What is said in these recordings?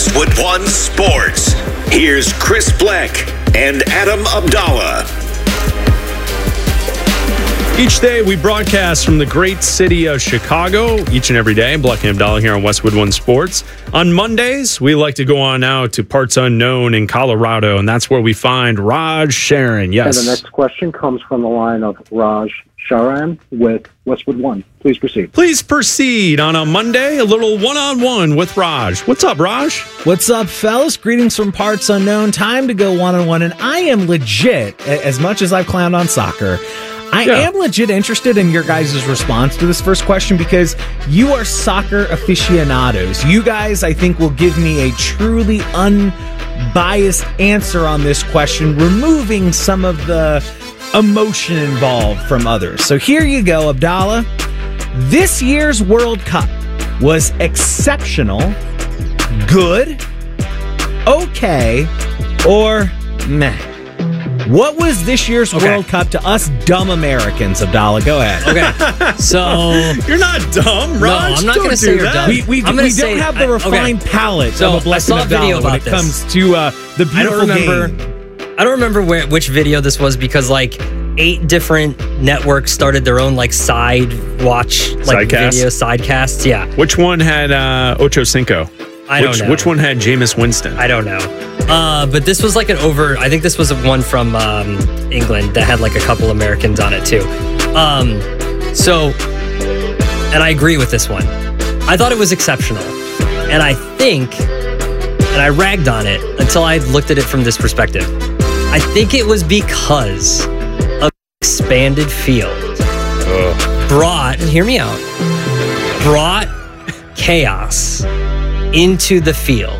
Westwood One Sports. Here's Chris Bleck and Adam Abdallah. Each day we broadcast from the great city of Chicago, each and every day. Bleck and Abdallah here on Westwood One Sports. On Mondays, we like to go on out to parts unknown in Colorado, and that's where we find Raj Sharan. Yes. And the next question comes from the line of Raj Sharan with Westwood One. Please proceed. Please proceed on a Monday, a little one-on-one with Raj. What's up, Raj? What's up, fellas? Greetings from parts unknown. Time to go one-on-one, and I am legit, as much as I've clowned on soccer, I am legit interested in your guys' response to this first question because you are soccer aficionados. You guys, I think, will give me a truly unbiased answer on this question, removing some of the emotion involved from others. So here you go, Abdallah. This year's World Cup was exceptional, good, okay, or meh. What was this year's World Cup to us dumb Americans, Abdallah? Go ahead. Okay, so... You're not dumb, Raj. No, I'm not going to say you're dumb. We don't have the refined palate of a blessed Abdallah when it comes to the beautiful game. I don't remember which video this was because, 8 different networks started their own, side watch, video sidecasts. Yeah. Which one had Ocho Cinco? I don't know. Which one had Jameis Winston? I don't know. But this was I think this was one from England that had a couple Americans on it too. And I agree with this one. I thought it was exceptional. And I think, and I ragged on it until I looked at it from this perspective. I think it was because of expanded field brought chaos into the field.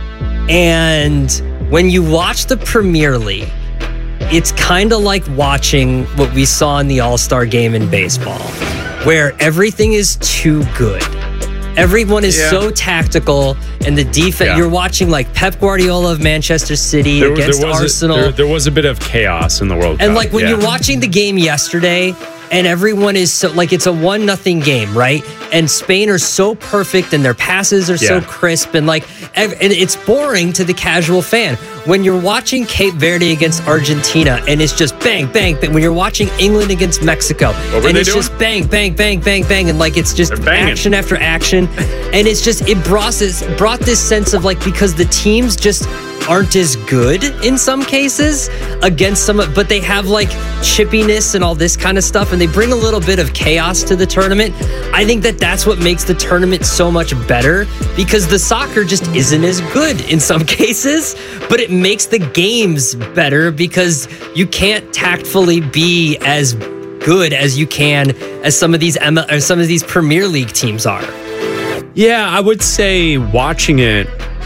And when you watch the Premier League, it's kind of like watching what we saw in the All-Star game in baseball, where everything is too good. Everyone is so tactical, and the defense, you're watching Pep Guardiola of Manchester City against Arsenal. There was a bit of chaos in the World Cup. And when you're watching the game yesterday, and everyone is so it's a 1-0 game, right? And Spain are so perfect, and their passes are so crisp, and and it's boring to the casual fan. When you're watching Cape Verde against Argentina, and it's just bang, bang, bang. When you're watching England against Mexico, and it's just bang, bang, bang, bang, bang, and it's just action after action, and it's just it brought this sense of because the teams just aren't as good in some cases against but they have chippiness and all this kind of stuff, and they bring a little bit of chaos to the tournament. I think that's what makes the tournament so much better, because the soccer just isn't as good in some cases, but it makes the games better because you can't tactfully be as good as you can as some of these Premier League teams are. Yeah, I would say watching it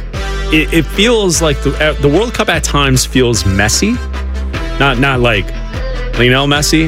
feels like the World Cup at times feels messy, not like Lionel Messi,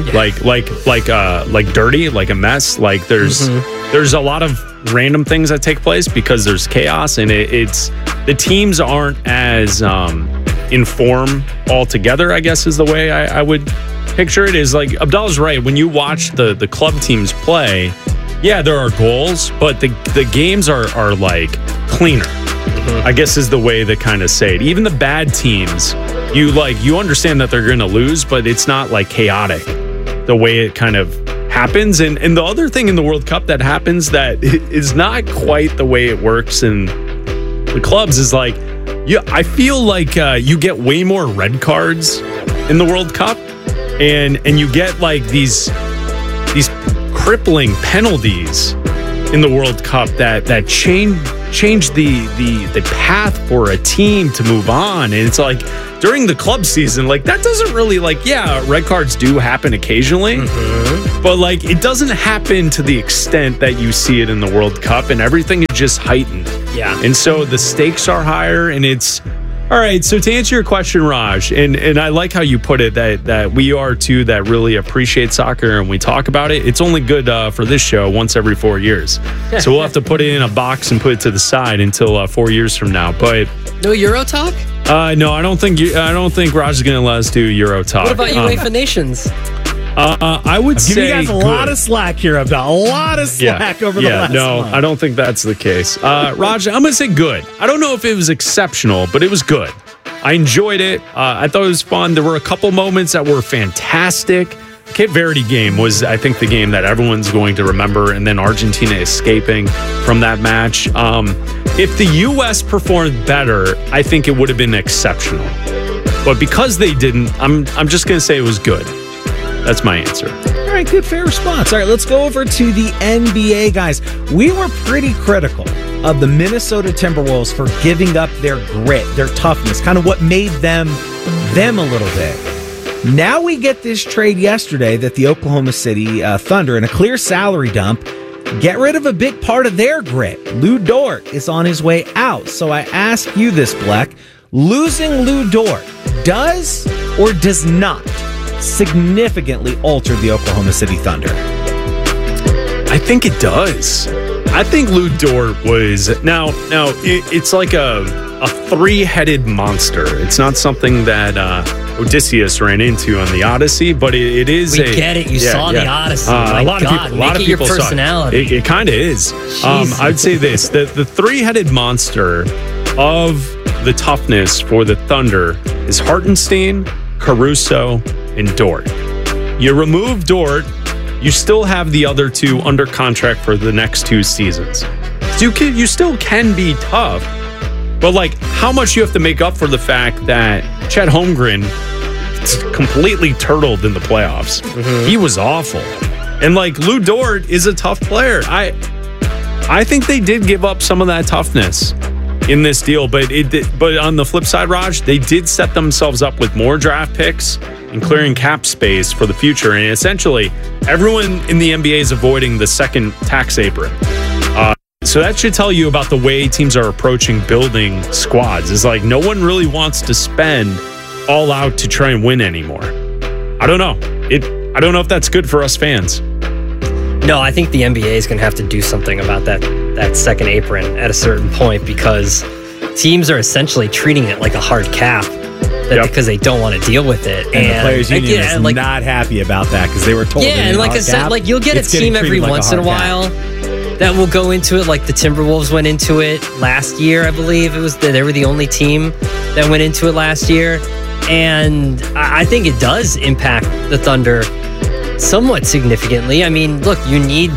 like dirty, like a mess. There's a lot of random things that take place because there's chaos, and it's the teams aren't as in form altogether, I guess is the way I would picture it. Is Abdallah's right. When you watch the club teams play, there are goals, but the games are cleaner. I guess is the way to kind of say it. Even the bad teams, you understand that they're going to lose, but it's not chaotic the way it kind of happens. And the other thing in the World Cup that happens that is not quite the way it works in the clubs is I feel you get way more red cards in the World Cup, and you get these crippling penalties in the World Cup that change the path for a team to move on. And it's during the club season, that doesn't really red cards do happen occasionally, but it doesn't happen to the extent that you see it in the World Cup, and everything is just heightened. Yeah. And so the stakes are higher, and it's all right. So to answer your question, Raj, and I like how you put it, that we are too that really appreciate soccer and we talk about it. It's only good for this show once every 4 years. So we'll have to put it in a box and put it to the side until 4 years from now. But no Euro talk? No, I don't think Raj is going to let us do Euro talk. What about UEFA Nations? I would say give you guys a lot of slack here, Abdal. A lot of slack over the last month. I don't think that's the case. Raj, I'm going to say good. I don't know if it was exceptional, but it was good. I enjoyed it. I thought it was fun. There were a couple moments that were fantastic. Cape Verde game was, I think, the game that everyone's going to remember, and then Argentina escaping from that match. If the U.S. performed better, I think it would have been exceptional. But because they didn't, I'm just going to say it was good. That's my answer. All right, good, fair response. All right, let's go over to the NBA, guys. We were pretty critical of the Minnesota Timberwolves for giving up their grit, their toughness, kind of what made them a little bit. Now we get this trade yesterday that the Oklahoma City Thunder, in a clear salary dump, get rid of a big part of their grit. Lou Dort is on his way out. So I ask you this, Black. Losing Lou Dort does or does not significantly alter the Oklahoma City Thunder? I think it does. I think Lou Dort was it's like a three-headed monster. It's not something that Odysseus ran into on the Odyssey, but it is. We get it. You saw the Odyssey. A lot of people. Make it your personality. It kind of is. I'd say this: the three-headed monster of the toughness for the Thunder is Hartenstein, Caruso, and Dort. You remove Dort, you still have the other two under contract for the next 2 seasons. So you still can be tough, but how much you have to make up for the fact that Chet Holmgren completely turtled in the playoffs. Mm-hmm. He was awful. And Lou Dort is a tough player. I think they did give up some of that toughness in this deal, but on the flip side, Raj, they did set themselves up with more draft picks and clearing cap space for the future. And essentially, everyone in the NBA is avoiding the second tax apron. So that should tell you about the way teams are approaching building squads. It's no one really wants to spend all out to try and win anymore. I don't know. I don't know if that's good for us fans. No, I think the NBA is going to have to do something about that second apron at a certain point, because teams are essentially treating it like a hard cap because they don't want to deal with it. And the Players Union is not happy about that because they were told. Yeah, and like I said, you'll get a team every once in a while that will go into it, like the Timberwolves went into it last year, I believe. They were the only team that went into it last year. And I think it does impact the Thunder somewhat significantly. I mean, look, you need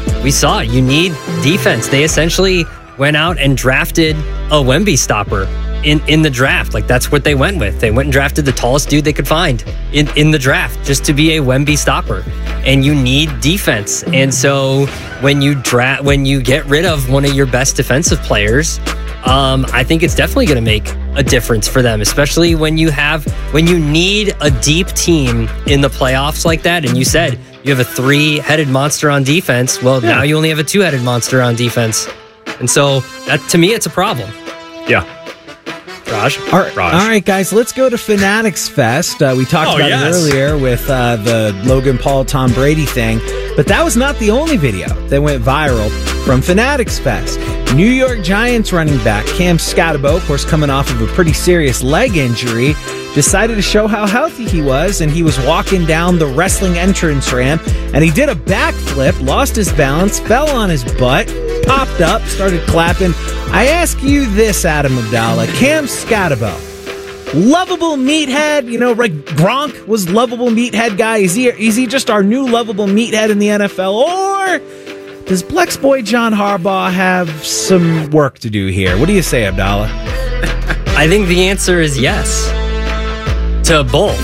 defense. They essentially went out and drafted a Wemby stopper in the draft. That's what they went with. They went and drafted the tallest dude they could find in the draft just to be a Wemby stopper. And you need defense. And so when you get rid of one of your best defensive players, I think it's definitely going to make a difference for them, especially when you need a deep team in the playoffs like that. And you said you have a 3-headed monster on defense. Well, now you only have a 2-headed monster on defense. And so that, to me, it's a problem. Yeah. Raj? All right, guys, let's go to Fanatics Fest. We talked about it earlier with the Logan Paul, Tom Brady thing, but that was not the only video that went viral from Fanatics Fest. New York Giants running back Cam Scatterbo, of course, coming off of a pretty serious leg injury, decided to show how healthy he was, and he was walking down the wrestling entrance ramp, and he did a backflip, lost his balance, fell on his butt, popped up, started clapping. I ask you this, Adam Abdallah, Cam Scatterbo, lovable meathead, like Gronk was lovable meathead guy. Is he just our new lovable meathead in the NFL, or does Blex boy John Harbaugh have some work to do here? What do you say, Abdallah? I think the answer is yes to both.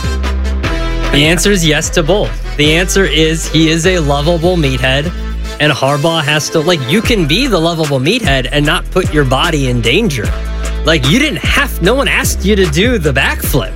The answer is yes to both. The answer is he is a lovable meathead, and Harbaugh has to, you can be the lovable meathead and not put your body in danger. No one asked you to do the backflip.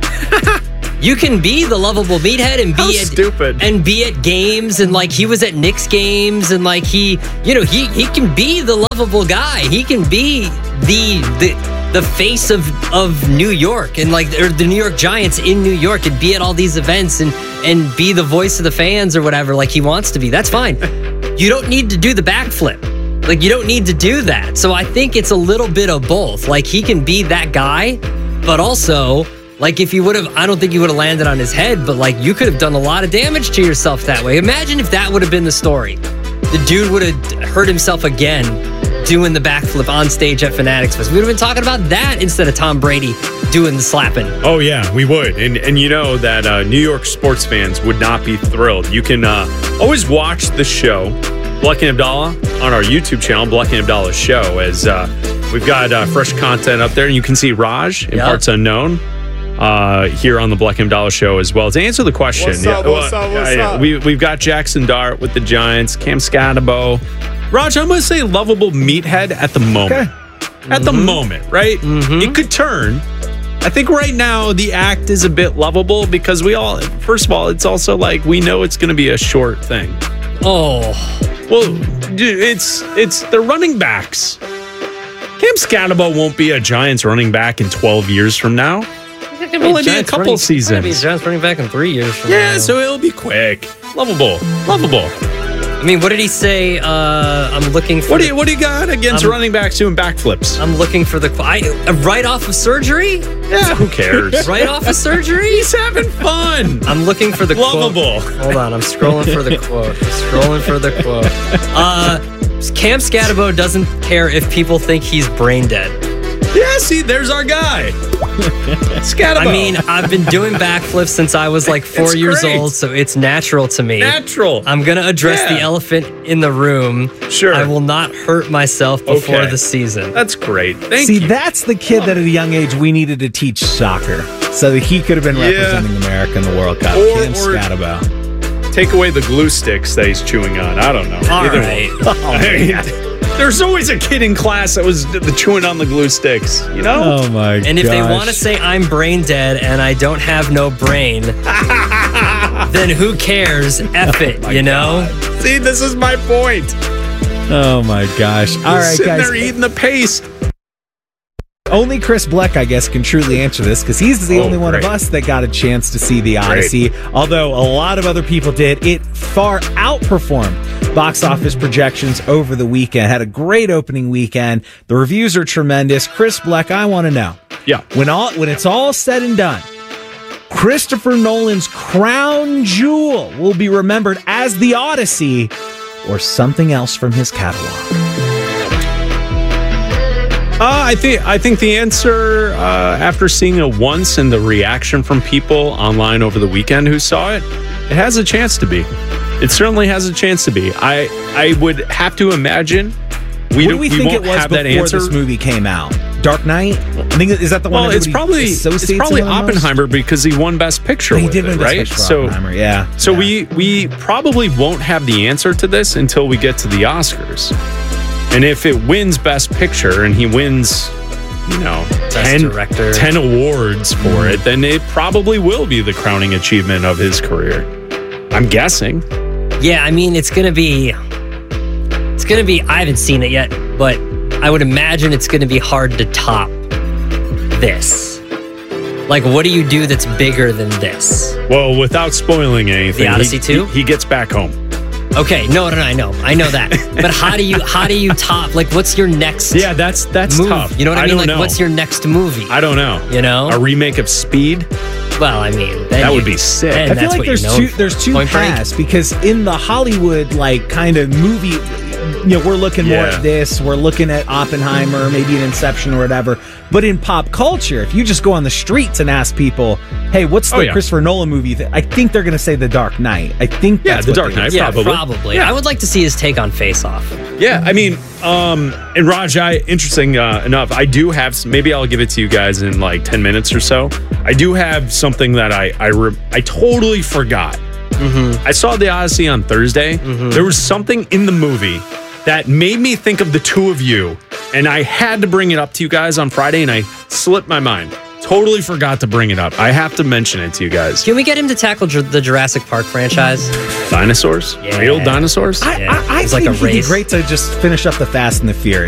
You can be the lovable meathead and be at games, and he was at Knicks games, and he can be the lovable guy. He can be the face of New York and or the New York Giants in New York, and be at all these events and be the voice of the fans or whatever he wants to be. That's fine. You don't need to do the backflip. You don't need to do that. So I think it's a little bit of both. He can be that guy, but also Like if you would have, I don't think you would have landed on his head, but like you could have done a lot of damage to yourself that way. Imagine if that would have been the story. The dude would have hurt himself again doing the backflip on stage at Fanatics Fest. We would have been talking about that instead of Tom Brady doing the slapping. Oh, yeah, we would. And you know that New York sports fans would not be thrilled. You can always watch the show, Bleck and Abdallah, on our YouTube channel, Bleck and Abdallah Show, as we've got fresh content up there. And you can see Raj in Parts Unknown here on the Bleck and Abdallah Show as well. To answer the question, What's up? We've got Jackson Dart with the Giants, Cam Scatabo. Raj, I'm going to say lovable meathead at the moment. Okay. At the moment, right? It could turn. I think right now the act is a bit lovable because first of all, it's also like we know it's going to be a short thing. Oh. Well, dude, it's the running backs. Cam Scatabo won't be a Giants running back in 12 years from now. It'll only be a couple seasons. It'll be a Giants running back in 3 years from now. Yeah, so it'll be quick. Lovable. I mean, what did he say? I'm looking for... What do you got against running backs doing backflips? I'm looking for the... right off of surgery? Yeah, who cares? Right off of surgery? He's having fun. I'm looking for the lovable quote. Hold on, I'm scrolling for the quote. Cam Scatabo doesn't care if people think he's brain dead. Yeah, see, there's our guy. Scatabo. I mean, I've been doing backflips since I was like 4 years old, so it's natural to me. Natural. I'm going to address the elephant in the room. Sure. I will not hurt myself before the season. That's great. Thank you. See, that's the kid that at a young age we needed to teach soccer so that he could have been representing America in the World Cup. Cam Scatabo. Take away the glue sticks that he's chewing on. I don't know. All right. There's always a kid in class that was chewing on the glue sticks, you know? Oh, my God. And if they want to say I'm brain dead and I don't have no brain, then who cares? F it, you know? God. See, this is my point. Oh, my gosh. All right, sitting guys. there eating the paste. Only Chris Bleck, I guess, can truly answer this because he's the only one of us that got a chance to see The Odyssey. Although a lot of other people did, it far outperformed box office projections over the weekend. Had a great opening weekend. The reviews are tremendous. Chris Bleck, I want to know. Yeah. When it's all said and done, Christopher Nolan's crown jewel will be remembered as The Odyssey or something else from his catalog. I think the answer, after seeing it once and the reaction from people online over the weekend who saw it, it has a chance to be. It certainly has a chance to be. I would have to imagine we think won't it was have that before answer. This movie came out? Dark Knight? I think is that the one? Well, it's probably Oppenheimer because he won Best Picture. He did win Best right? Picture for Oppenheimer. Yeah. So we probably won't have the answer to this until we get to the Oscars. And if it wins Best Picture and he wins, 10 awards for it, then it probably will be the crowning achievement of his career. I'm guessing. Yeah, I mean, it's going to be, I haven't seen it yet, but I would imagine it's going to be hard to top this. Like, what do you do that's bigger than this? Well, without spoiling anything, The Odyssey 2? He gets back home. Okay, no, I know that. But how do you top? Like, what's your next? Yeah, that's move? tough. You know what I mean? don't Like, know. what's your next movie? I don't know. You know, a remake of Speed. Well, I mean, that would be sick. I feel like there's two paths because in the Hollywood kind of movie, we're looking more at this. We're looking at Oppenheimer, maybe an Inception or whatever. But in pop culture, if you just go on the streets and ask people, "Hey, what's the Christopher Nolan movie?" I think they're going to say The Dark Knight. I think that's The Dark Knight. Probably. Yeah. I would like to see his take on Face Off. Yeah, I mean, and Raj, interesting enough, I do have. Maybe I'll give it to you guys in like 10 minutes or so. I do have something that I totally forgot. Mm-hmm. I saw The Odyssey on Thursday. Mm-hmm. There was something in the movie that made me think of the two of you, and I had to bring it up to you guys on Friday, and I slipped my mind. Totally forgot to bring it up. I have to mention it to you guys. Can we get him to tackle the Jurassic Park franchise? Dinosaurs? Yeah. Real dinosaurs? I think it'd be great to just finish up the Fast and the Furious.